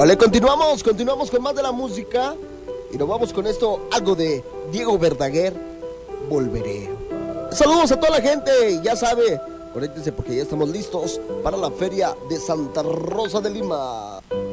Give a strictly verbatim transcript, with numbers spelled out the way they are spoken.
Vale, continuamos, continuamos con más de la música. Y nos vamos con esto, algo de Diego Verdaguer, Volveré. Saludos a toda la gente, ya sabe, conéctense porque ya estamos listos para la feria de Santa Rosa de Lima.